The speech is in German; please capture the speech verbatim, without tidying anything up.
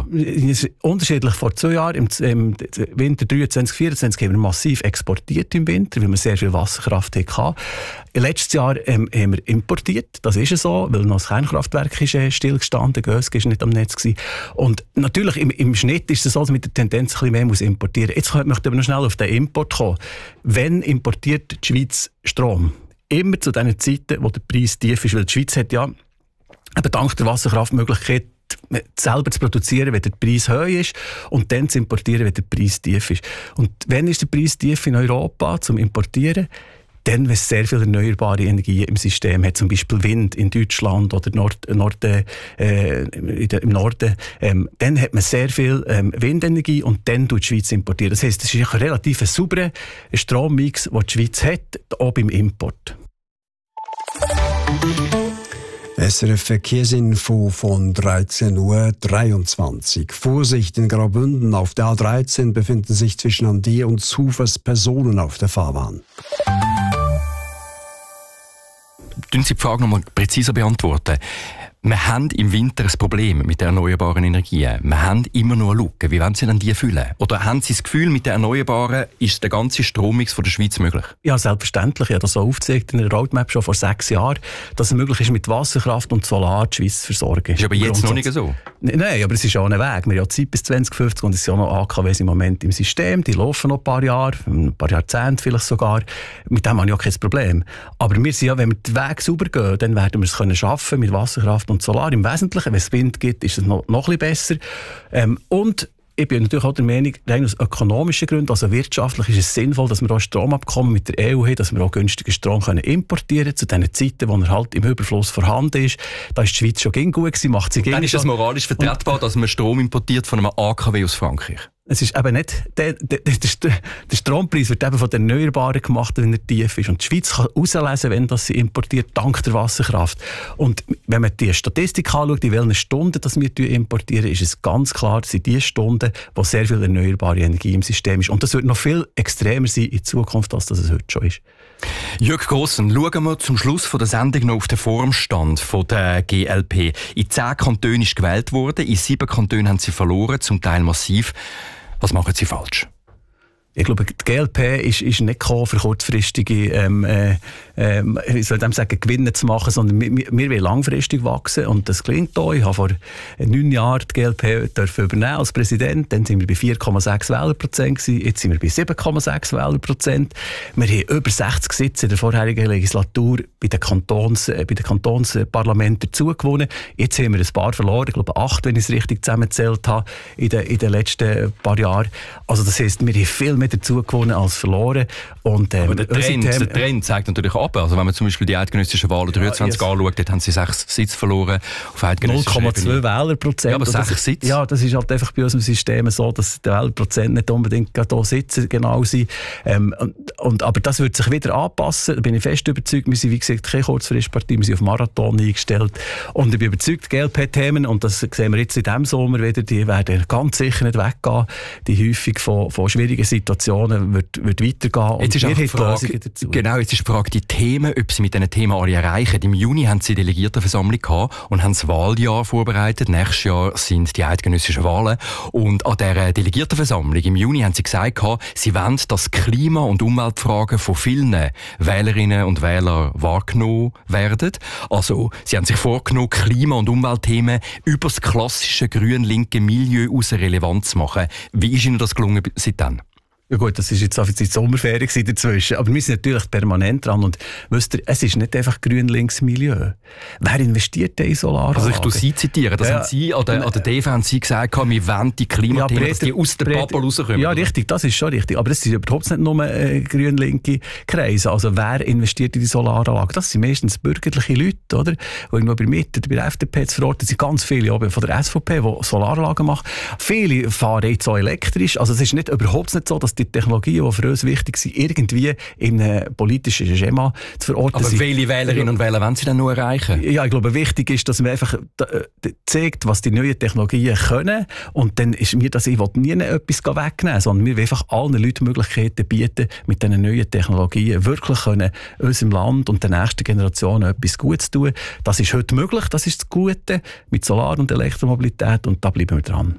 unterschiedlich. Vor zwei Jahren, im, im Winter dreiundzwanzig vierundzwanzig, haben wir massiv exportiert im Winter, weil wir sehr viel Wasserkraft hatten. Letztes Jahr ähm, haben wir importiert, das ist so, weil noch das Kernkraftwerk ist äh, stillgestanden, Gösge ist nicht am Netz gewesen. Und natürlich im, im Schnitt ist es so, dass mit der Tendenz ein bisschen mehr muss importieren. Jetzt möchte ich aber noch schnell auf den Import kommen. Wenn importiert die Schweiz Strom? Immer zu den Zeiten, wo der Preis tief ist, weil die Schweiz hat ja eben dank der Wasserkraftmöglichkeit selber zu produzieren, wenn der Preis hoch ist, und dann zu importieren, wenn der Preis tief ist. Und wenn ist der Preis tief in Europa zum Importieren? Dann, wenn es sehr viele erneuerbare Energien im System hat, zum Beispiel Wind in Deutschland oder Nord, Nord, äh, im Norden, ähm, dann hat man sehr viel ähm, Windenergie und dann tut die Schweiz importieren. Das heisst, es ist ein relativ sauberer Strommix, den die Schweiz hat, auch beim Import. S R F Verkehrsinfo von dreizehn Uhr dreiundzwanzig. Vorsicht in Graubünden. Auf der A dreizehn befinden sich zwischen Andier und Zufers Personen auf der Fahrbahn. Können Sie die Frage noch mal präziser beantworten? Wir haben im Winter ein Problem mit den erneuerbaren Energien. Wir haben immer nur Lücken. Wie wollen Sie denn die füllen? Oder haben Sie das Gefühl, mit den Erneuerbaren ist der ganze Strommix von der Schweiz möglich? Ja, selbstverständlich. Ich habe das so aufgezeigt in der Roadmap schon vor sechs Jahren, dass es möglich ist, mit Wasserkraft und Solar die Schweiz zu versorgen. Ist aber jetzt noch nicht so? Nein, aber es ist auch ein Weg. Wir haben ja Zeit bis zwanzig fünfzig und es sind ja noch A K Ws im Moment im System. Die laufen noch ein paar Jahre, ein paar Jahrzehnte vielleicht sogar. Mit dem habe ich auch kein Problem. Aber wir sind ja, wenn wir den Weg sauber gehen, dann werden wir es können schaffen mit Wasserkraft und Solar. Im Wesentlichen, wenn es Wind gibt, ist es noch, noch ein bisschen besser. Ähm, und ich bin natürlich auch der Meinung, rein aus ökonomischen Gründen, also wirtschaftlich ist es sinnvoll, dass wir auch Stromabkommen mit der E U haben, dass wir auch günstigen Strom können importieren können, zu den Zeiten, wo er halt im Überfluss vorhanden ist. Da ist die Schweiz schon gut gewesen, macht sie Dann ist es moralisch vertretbar, und dass man Strom importiert von einem A K W aus Frankreich. Es ist eben nicht, der, der, der, der Strompreis wird eben von den Erneuerbaren gemacht, wenn er tief ist. Und die Schweiz kann herauslesen, wenn das sie importiert, dank der Wasserkraft. Und wenn man die Statistik anschaut, in welchen Stunden das wir importieren, ist es ganz klar, das sind die Stunden, wo sehr viel erneuerbare Energie im System ist. Und das wird noch viel extremer sein in Zukunft, als das es heute schon ist. Jörg Grossen, schauen wir zum Schluss von der Sendung noch auf den Formstand von der G L P. In zehn Kantonen ist gewählt worden, in sieben Kantonen haben sie verloren, zum Teil massiv. Was machen Sie falsch? Ich glaube, die G L P ist, ist nicht gekommen, für kurzfristige ähm, äh, äh, ich soll dem sagen, Gewinne zu machen, sondern wir, wir wollen langfristig wachsen und das klingt auch. Ich habe vor neun Jahren die G L P dürfen übernehmen als Präsident, dann sind wir bei vier Komma sechs Wählerprozent gewesen, jetzt sind wir bei sieben Komma sechs Wählerprozent. Wir haben über sechzig Sitze in der vorherigen Legislatur bei den, Kantons, äh, bei den Kantonsparlamenten dazugewonnen. Jetzt haben wir ein paar verloren, ich glaube acht, wenn ich es richtig zusammengezählt habe, in den, in den letzten paar Jahren. Also das heisst, wir haben viel mehr dazu gewonnen als verloren. Und, ähm, aber der Trend, Themen, der Trend zeigt natürlich ab. Also wenn man zum Beispiel die eidgenössischen Wahlen dreiundzwanzig ja, yes. anschaut, dort haben sie sechs Sitze verloren. null Komma zwei Wählerprozent. Ja, aber sechs Sitze. Ja, das ist halt einfach bei unserem System so, dass die Wählerprozent nicht unbedingt hier sitzen, genau sind. Ähm, und, und, aber das wird sich wieder anpassen. Da bin ich fest überzeugt. Wir sind, wie gesagt, keine Kurzfristpartie. Wir sind auf Marathon eingestellt. Und ich bin überzeugt, G L P-Themen, und das sehen wir jetzt in diesem Sommer wieder, die werden ganz sicher nicht weggehen. Die Häufung von, von schwierigen Situationen wird, wird weitergehen. Jetzt ist auch die Frage, genau, jetzt ist die Frage, die Themen, ob sie mit diesen Themen alle erreichen. Im Juni haben sie Delegiertenversammlung gehabt und haben das Wahljahr vorbereitet. Nächstes Jahr sind die eidgenössischen Wahlen. Und an dieser Delegiertenversammlung im Juni haben sie gesagt, sie wollen, dass Klima- und Umweltfragen von vielen Wählerinnen und Wählern wahrgenommen werden. Also, sie haben sich vorgenommen, Klima- und Umweltthemen über das klassische grün-linke Milieu aus relevant zu machen. Wie ist Ihnen das gelungen seitdem? Ja gut, das ist jetzt auf die Sommerferien dazwischen. Aber wir sind natürlich permanent dran. Und wisst ihr, es ist nicht einfach grün-links Milieu. Wer investiert denn in Solaranlagen? Also ich tue Sie zitieren. Das ja, haben Sie, an der, an der D V haben Sie gesagt, wir wollen die Klimathemen, ja, dass die aus der Bubble rauskommen. Ja, richtig, das ist schon richtig. Aber es sind überhaupt nicht nur äh, grün-linke Kreise. Also wer investiert in die Solaranlagen? Das sind meistens bürgerliche Leute, oder? Die irgendwo bei der Mitte, bei der F D P zu verorten sind ganz viele auch von der S V P, die Solaranlagen machen. Viele fahren jetzt auch elektrisch. Also es ist nicht, überhaupt nicht so, dass die Technologien, die für uns wichtig sind, irgendwie in einem politischen Schema zu verorten Aber sind. Aber welche Wählerinnen und Wähler wollen Sie denn nur erreichen? Ja, ich glaube, wichtig ist, dass man einfach zeigt, was die neuen Technologien können. Und dann ist mir das, ich will nie etwas wegnehmen, sondern wir wollen einfach allen Leuten Möglichkeiten bieten, mit diesen neuen Technologien wirklich können, unserem Land und der nächsten Generation etwas Gutes zu tun. Das ist heute möglich, das ist das Gute mit Solar- und Elektromobilität und da bleiben wir dran.